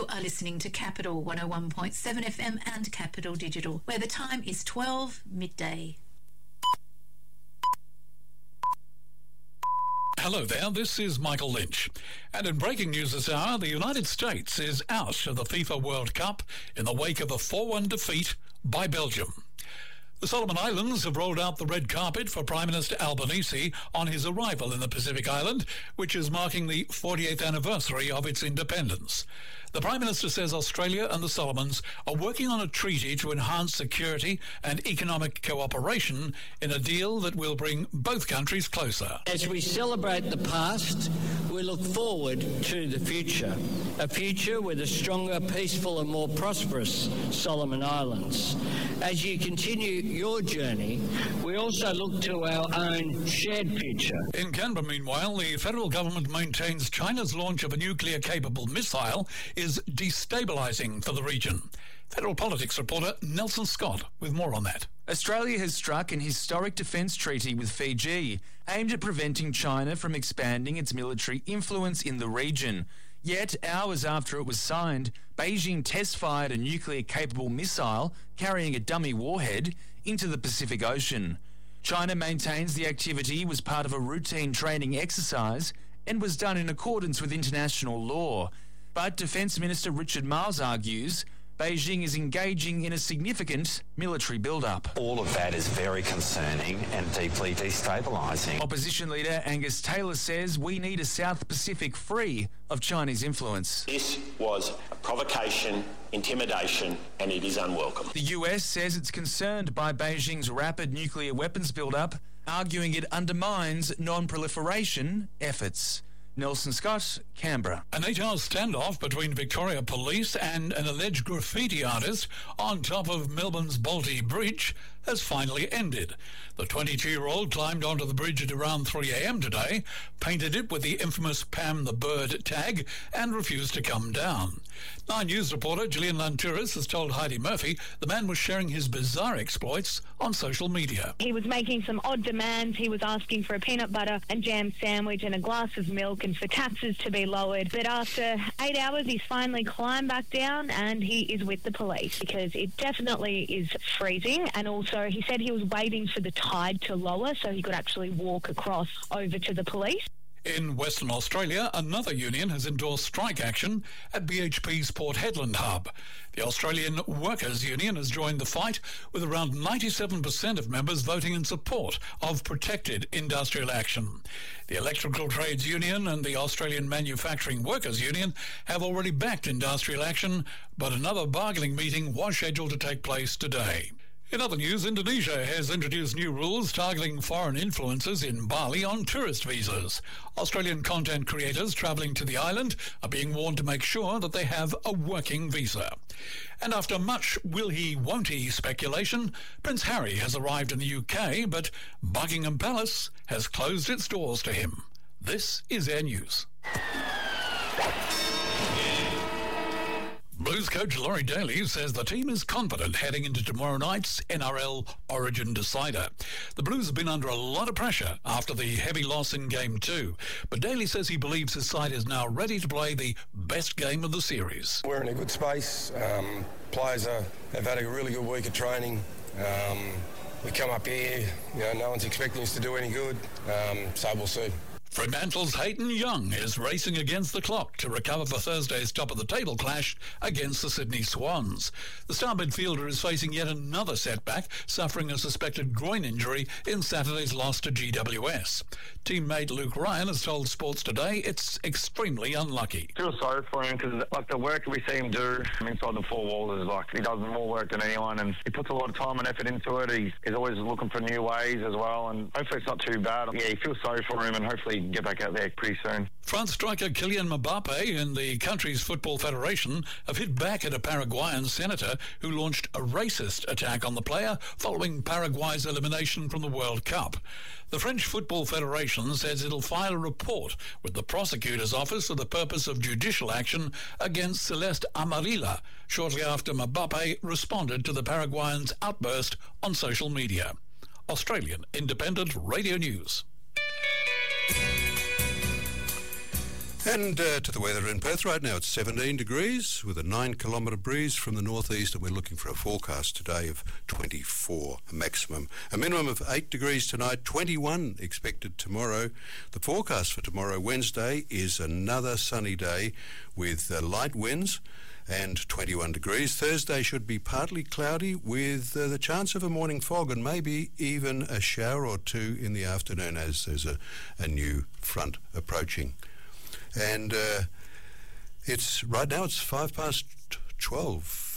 are listening to Capital 101.7 FM and Capital Digital, where the time is 12 midday. Hello there, this is Michael Lynch. And in breaking news this hour, the United States is out of the FIFA World Cup in the wake of a 4-1 defeat by Belgium. The Solomon Islands have rolled out the red carpet for Prime Minister Albanese on his arrival in the Pacific Island, which is marking the 48th anniversary of its independence. The Prime Minister says Australia and the Solomons are working on a treaty to enhance security and economic cooperation in a deal that will bring both countries closer. As we celebrate the past, we look forward to the future, a future with a stronger, peaceful and more prosperous Solomon Islands. As you continue your journey, we also look to our own shared future. In Canberra, meanwhile, the federal government maintains China's launch of a nuclear-capable missile is destabilising for the region. Federal Politics reporter Nelson Scott with more on that. Australia has struck an historic defence treaty with Fiji, aimed at preventing China from expanding its military influence in the region. Yet, hours after it was signed, Beijing test-fired a nuclear-capable missile carrying a dummy warhead into the Pacific Ocean. China maintains the activity was part of a routine training exercise and was done in accordance with international law. But Defence Minister Richard Marles argues Beijing is engaging in a significant military build-up. All of that is very concerning and deeply destabilising. Opposition leader Angus Taylor says we need a South Pacific free of Chinese influence. This was a provocation, intimidation, and it is unwelcome. The US says it's concerned by Beijing's rapid nuclear weapons build-up, arguing it undermines non-proliferation efforts. Nelson Scott, Canberra. An 8-hour standoff between Victoria Police and an alleged graffiti artist on top of Melbourne's Balti Bridge has finally ended. The 22-year-old climbed onto the bridge at around 3 a.m. today, painted it with the infamous Pam the Bird tag, and refused to come down. Nine News reporter Gillian Lanturis has told Heidi Murphy the man was sharing his bizarre exploits on social media. He was making some odd demands. He was asking for a peanut butter and jam sandwich and a glass of milk and for taxes to be lowered. But after 8 hours, he's finally climbed back down and he is with the police because it definitely is freezing. And also he said he was waiting for the tide to lower so he could actually walk across over to the police. In Western Australia, another union has endorsed strike action at BHP's Port Hedland hub. The Australian Workers' Union has joined the fight, with around 97% of members voting in support of protected industrial action. The Electrical Trades Union and the Australian Manufacturing Workers' Union have already backed industrial action, but another bargaining meeting was scheduled to take place today. In other news, Indonesia has introduced new rules targeting foreign influencers in Bali on tourist visas. Australian content creators travelling to the island are being warned to make sure that they have a working visa. And after much will he, won't he speculation, Prince Harry has arrived in the UK, but Buckingham Palace has closed its doors to him. This is Air News. Blues coach Laurie Daly says the team is confident heading into tomorrow night's NRL Origin decider. The Blues have been under a lot of pressure after the heavy loss in Game 2, but Daly says he believes his side is now ready to play the best game of the series. We're in a good space. Players have had a really good week of training. We come up here, no one's expecting us to do any good, so we'll see. Fremantle's Hayden Young is racing against the clock to recover for Thursday's top-of-the-table clash against the Sydney Swans. The star midfielder is facing yet another setback, suffering a suspected groin injury in Saturday's loss to GWS. Teammate Luke Ryan has told Sports Today it's extremely unlucky. I feel sorry for him because the work we see him do inside the four walls is he does more work than anyone, and he puts a lot of time and effort into it. He's always looking for new ways as well, and hopefully it's not too bad. Yeah, he feels sorry for him, and hopefully get back out there pretty soon. France striker Kylian Mbappe and the country's football federation have hit back at a Paraguayan senator who launched a racist attack on the player following Paraguay's elimination from the World Cup. The French Football Federation says it'll file a report with the prosecutor's office for the purpose of judicial action against Celeste Amarilla shortly after Mbappe responded to the Paraguayan's outburst on social media. Australian Independent Radio News. And to the weather in Perth right now, it's 17 degrees with a 9-kilometre breeze from the northeast, and we're looking for a forecast today of 24 maximum. A minimum of 8 degrees tonight, 21 expected tomorrow. The forecast for tomorrow, Wednesday, is another sunny day with light winds and 21 degrees. Thursday should be partly cloudy with the chance of a morning fog and maybe even a shower or two in the afternoon as there's a new front approaching. And right now it's 12:05.